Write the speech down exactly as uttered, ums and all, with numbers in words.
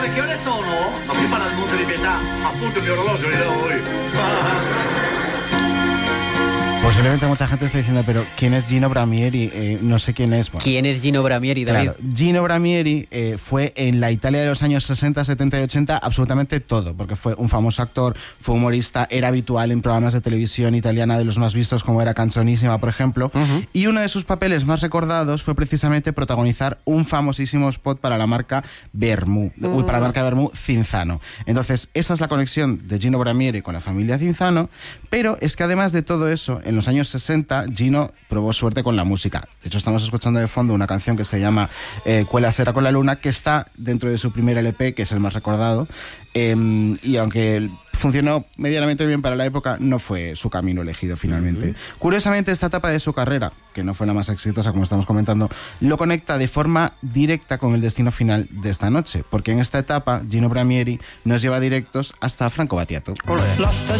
Che ore sono? Ma qui para il Monte di Pietà. Appunto il mio orologio lì da voi. Posiblemente mucha gente está diciendo, pero ¿quién es Gino Bramieri? Eh, no sé quién es. Bueno, ¿Quién es Gino Bramieri, David? claro, Gino Bramieri eh, fue en la Italia de los años sesenta, setenta y ochenta absolutamente todo, porque fue un famoso actor, fue humorista, era habitual en programas de televisión italiana de los más vistos, como era Canzonissima, por ejemplo, uh-huh. y uno de sus papeles más recordados fue precisamente protagonizar un famosísimo spot para la marca Vermú, uh-huh. uy, para la marca Vermú Cinzano. Entonces, esa es la conexión de Gino Bramieri con la familia Cinzano, pero es que además de todo eso, en los años sesenta, Gino probó suerte con la música. De hecho, estamos escuchando de fondo una canción que se llama eh, Cuela Sera con la Luna, que está dentro de su primer L P, que es el más recordado. Eh, y aunque funcionó medianamente bien para la época, no fue su camino elegido finalmente. Uh-huh. Curiosamente, esta etapa de su carrera, que no fue la más exitosa, como estamos comentando, lo conecta de forma directa con el destino final de esta noche, porque en esta etapa Gino Bramieri nos lleva directos hasta Franco Battiato. La